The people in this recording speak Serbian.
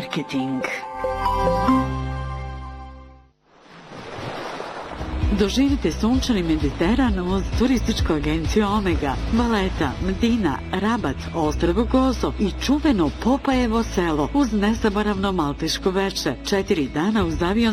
marketing. Doživite sunčani Mediteran uz turističku agenciju Omega, Valeta, Medina, Rabat, Ostrvo Gozo i čuveno Popajevo selo uz nezaboravno malteško veče. 4 dana uz avion